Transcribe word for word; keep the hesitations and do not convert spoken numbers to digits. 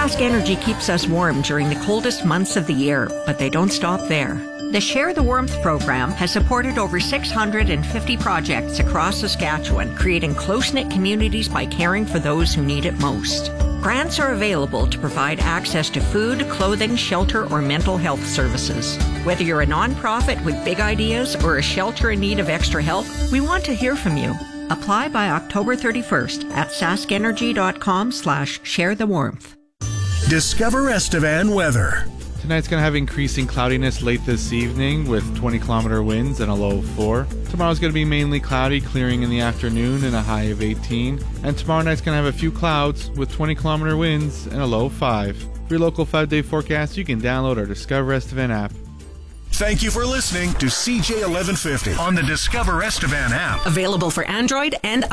Sask Energy keeps us warm during the coldest months of the year, but they don't stop there. The Share the Warmth program has supported over six hundred fifty projects across Saskatchewan, creating close-knit communities by caring for those who need it most. Grants are available to provide access to food, clothing, shelter, or mental health services. Whether you're a nonprofit with big ideas or a shelter in need of extra help, we want to hear from you. Apply by October thirty-first at saskenergy.com slash share the warmth. Discover Estevan weather. Tonight's going to have increasing cloudiness late this evening with twenty kilometer winds and a low of four. Tomorrow's going to be mainly cloudy, clearing in the afternoon and a high of eighteen. And tomorrow night's going to have a few clouds with twenty kilometer winds and a low of five. For your local five-day forecast, you can download our Discover Estevan app. Thank you for listening to C J eleven fifty on the Discover Estevan app. Available for Android and